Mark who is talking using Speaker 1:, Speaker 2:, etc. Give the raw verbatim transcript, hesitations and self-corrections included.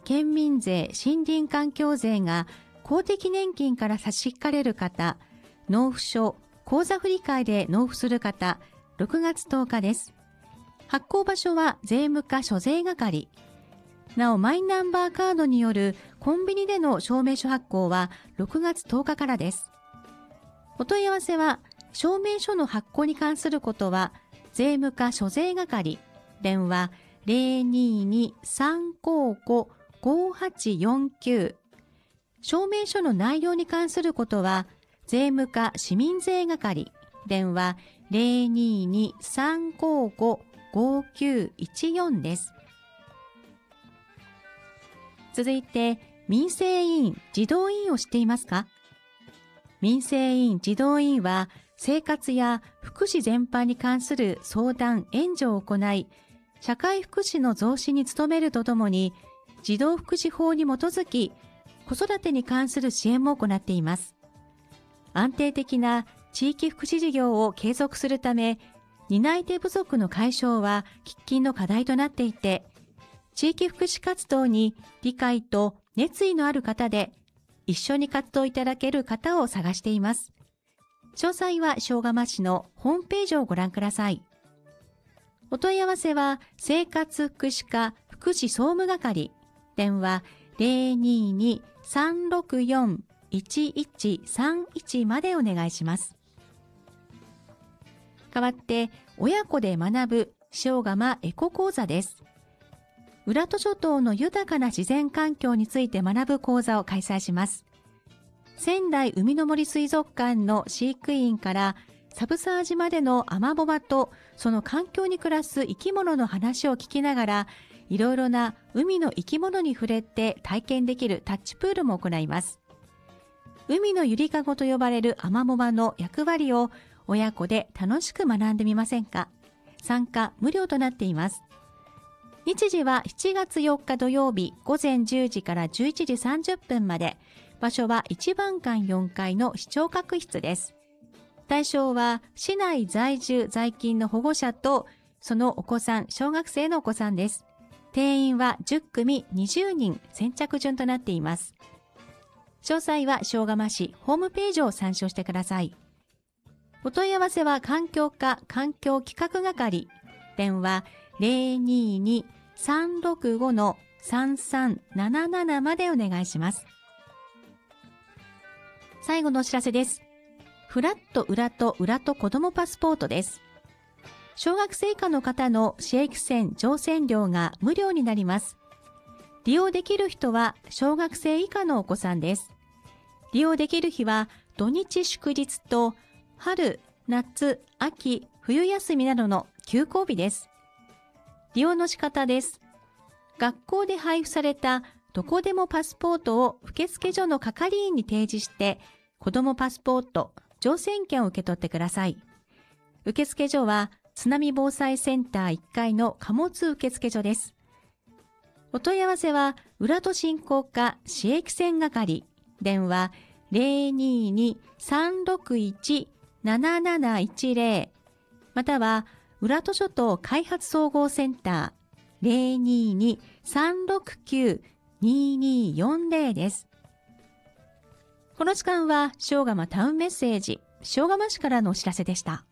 Speaker 1: 県民税、森林環境税が公的年金から差し引かれる方、納付書、口座振替で納付する方、ろくがつとおかです。発行場所は税務課所税係。なお、マイナンバーカードによるコンビニでの証明書発行はろくがつとおかからです。お問い合わせは、証明書の発行に関することは、税務課所税係、電話 ゼロにーにーさんごーごーごーはちよんきゅう。証明書の内容に関することは、税務課市民税係、電話 ゼロにーにーさんごーごーごーきゅういちよん です。続いて、民生委員、児童委員を知っていますか？民生委員、児童委員は、生活や福祉全般に関する相談・援助を行い、社会福祉の増進に努めるとともに、児童福祉法に基づき、子育てに関する支援も行っています。安定的な地域福祉事業を継続するため、担い手不足の解消は喫緊の課題となっていて、地域福祉活動に理解と熱意のある方で、一緒に活動いただける方を探しています。詳細は塩釜市のホームページをご覧ください。お問い合わせは、生活福祉課福祉総務係、電話 ゼロにーにーさんろくよんいちいちさんいち までお願いします。代わって、親子で学ぶ塩釜エコ講座です。浦戸諸島の豊かな自然環境について学ぶ講座を開催します。仙台海の森水族館の飼育員からサブサー島でのアマボバとその環境に暮らす生き物の話を聞きながら、いろいろな海の生き物に触れて体験できるタッチプールも行います。海のゆりかごと呼ばれるアマボバの役割を親子で楽しく学んでみませんか？参加無料となっています。日時はしちがつよっか土曜日ごぜんじゅうじからじゅういちじさんじゅっぷんまで。場所はいちばんかんよんかいの視聴覚室です。対象は市内在住在勤の保護者とそのお子さん、小学生のお子さんです。定員はじゅっくみにじゅうにん先着順となっています。詳細は塩釜市ホームページを参照してください。お問い合わせは環境課環境企画係、電話 ゼロにーにーさんろくごのさんさんなななな までお願いします。最後のお知らせです。フラット裏と裏と子供パスポートです。小学生以下の方の市駅線乗船料が無料になります。利用できる人は小学生以下のお子さんです。利用できる日は土日祝日と春、夏、秋、冬休みなどの休校日です。利用の仕方です。学校で配布されたどこでもパスポートを受付所の係員に提示して、子どもパスポート、乗船券を受け取ってください。受付所は津波防災センターいっかいの貨物受付所です。お問い合わせは、浦戸振興課市駅線係、電話 ゼロにーにーさんろくいちなななないちゼロ、または、浦戸諸島開発総合センター ゼロにーにーさんろくきゅうにーにーよんゼロ です。この時間は塩釜タウンメッセージ、塩釜市からのお知らせでした。